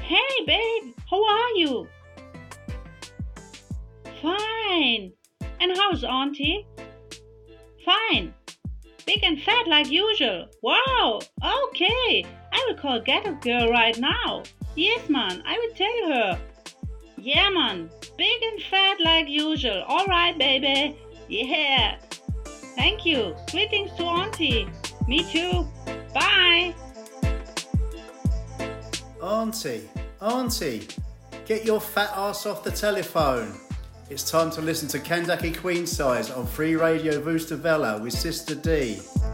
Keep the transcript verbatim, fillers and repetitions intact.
Hey babe, how are you? Fine. And how's Auntie? Fine. Big and fat like usual. Wow. Okay. I will call Get Up Girl right now. Yes, man. I will tell her. Yeah, man. Big and fat like usual. All right, baby. Yeah. Thank you. Greetings to Auntie. Me too. Bye. Auntie, Auntie, get your fat ass off the telephone. It's time to listen to Kandaki Queen Size on Free Radio Vustavella with Sister D.